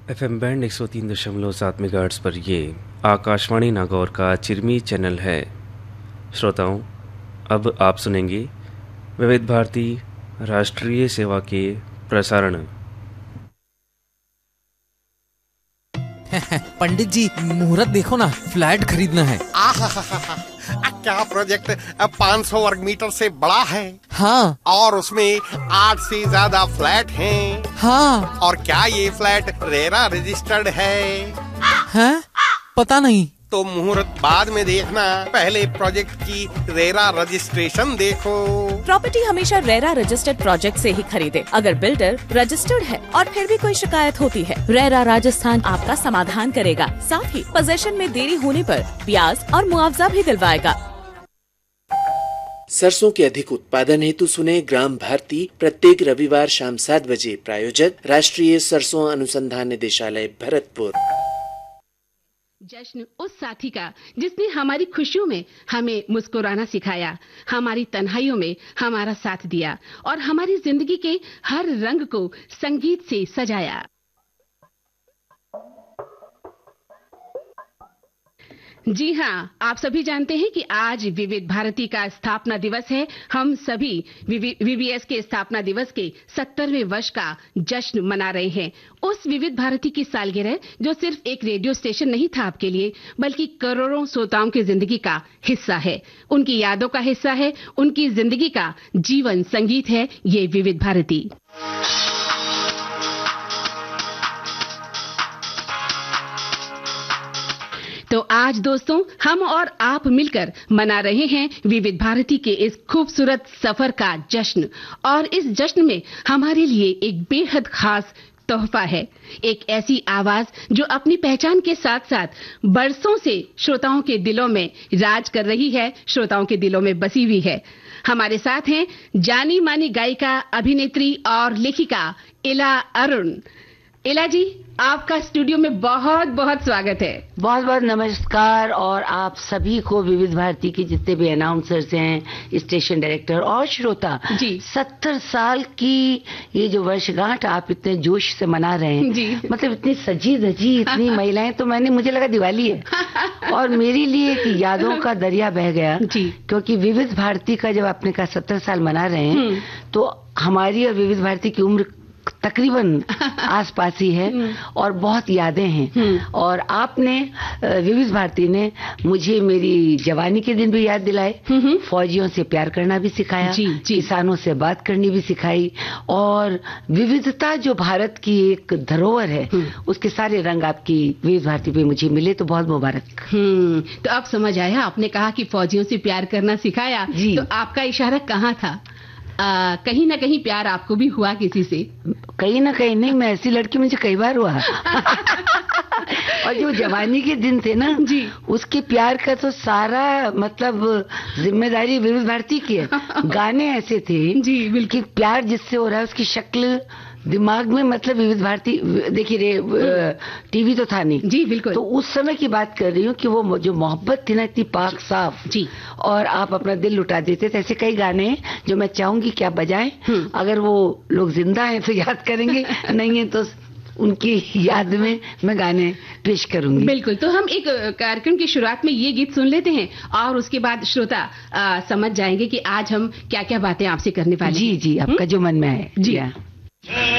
FM band 103.7 megahertz पर ये आकाशवाणी नागौर का चिरमी चैनल है। श्रोताओं, अब आप सुनेंगे विविध भारती राष्ट्रीय सेवा के प्रसारण। पंडित जी, मुहूर्त देखो ना, फ्लैट खरीदना है। क्या प्रोजेक्ट 500 वर्ग मीटर से बड़ा है? हाँ। और उसमें 8 से ज्यादा फ्लैट हैं। हाँ। और क्या ये फ्लैट रेरा रजिस्टर्ड है? हैं? पता नहीं। तो मुहूर्त बाद में देखना, पहले प्रोजेक्ट की रेरा रजिस्ट्रेशन देखो। प्रॉपर्टी हमेशा रेरा रजिस्टर्ड प्रोजेक्ट से ही खरीदे। अगर बिल्डर रजिस्टर्ड है और फिर भी कोई शिकायत होती है, रेरा राजस्थान आपका समाधान करेगा। साथ ही पोजेशन में देरी होने पर ब्याज और मुआवजा भी दिलवाएगा। सरसों के अधिक उत्पादन हेतु सुने ग्राम भारती प्रत्येक रविवार शाम 7 बजे। प्रायोजक राष्ट्रीय सरसों अनुसंधान निदेशालय भरतपुर। जश्न उस साथी का जिसने हमारी खुशियों में हमें मुस्कुराना सिखाया, हमारी तन्हाइयों में हमारा साथ दिया और हमारी जिंदगी के हर रंग को संगीत से सजाया। जी हाँ, आप सभी जानते हैं कि आज विविध भारती का स्थापना दिवस है। हम सभी वीवीएस के स्थापना दिवस के 70वें वर्ष का जश्न मना रहे हैं। उस विविध भारती की सालगिरह जो सिर्फ एक रेडियो स्टेशन नहीं था आपके लिए, बल्कि करोड़ों श्रोताओं की जिंदगी का हिस्सा है, उनकी यादों का हिस्सा है, उनकी जिंदगी का जीवन संगीत है ये विविध भारती। तो आज दोस्तों, हम और आप मिलकर मना रहे हैं विविध भारती के इस खूबसूरत सफर का जश्न। और इस जश्न में हमारे लिए एक बेहद खास तोहफा है, एक ऐसी आवाज जो अपनी पहचान के साथ साथ बरसों से श्रोताओं के दिलों में राज कर रही है, श्रोताओं के दिलों में बसी हुई है। हमारे साथ हैं जानी मानी गायिका, अभिनेत्री और लेखिका इला अरुण। इला जी, आपका स्टूडियो में बहुत बहुत स्वागत है। बहुत बहुत नमस्कार। और आप सभी को, विविध भारती के जितने भी अनाउंसर्स हैं, स्टेशन डायरेक्टर और श्रोता जी, 70 साल की ये जो वर्षगांठ आप इतने जोश से मना रहे हैं जी। मतलब इतनी सजी धजी, इतनी महिलाएं, तो मुझे लगा दिवाली है और मेरे लिए एक यादों का दरिया बह गया जी। क्योंकि विविध भारती का जब आपने कहा 70 साल मना रहे हैं, तो हमारी और विविध भारती की उम्र तकरीबन आसपास ही है और बहुत यादें हैं। और आपने, विविध भारती ने मुझे मेरी जवानी के दिन भी याद दिलाए, फौजियों से प्यार करना भी सिखाया, किसानों से बात करनी भी सिखाई, और विविधता जो भारत की एक धरोहर है उसके सारे रंग आपकी विविध भारती पे मुझे मिले, तो बहुत मुबारक। तो अब समझ आया, आपने कहा कि फौजियों से प्यार करना सिखाया, तो आपका इशारा कहाँ था? कहीं ना कहीं प्यार आपको भी हुआ किसी से? कहीं ना कहीं नहीं, मैं ऐसी लड़की मुझे कई बार हुआ और जो जवानी के दिन थे ना जी, उसके प्यार का तो सारा मतलब जिम्मेदारी विविध भारती की है। गाने ऐसे थे जी, बिल्कुल, प्यार जिससे हो रहा है उसकी शक्ल दिमाग में, मतलब विविध भारती, देखिए टीवी तो था नहीं जी, बिल्कुल, तो उस समय की बात कर रही हूँ कि वो जो मोहब्बत थी ना, इतनी पाक साफ जी, और आप अपना दिल लुटा देते थे। ऐसे कई गाने हैं जो मैं चाहूंगी कि आप बजाएं, अगर वो लोग जिंदा हैं तो याद करेंगे, नहीं है तो उनकी याद में मैं गाने पेश करूंगी। बिल्कुल, तो हम एक कार्यक्रम की शुरुआत में ये गीत सुन लेते हैं और उसके बाद श्रोता समझ जाएंगे कि आज हम क्या क्या बातें आपसे करने वाले हैं। जी जी, आपका जो मन में है। जी।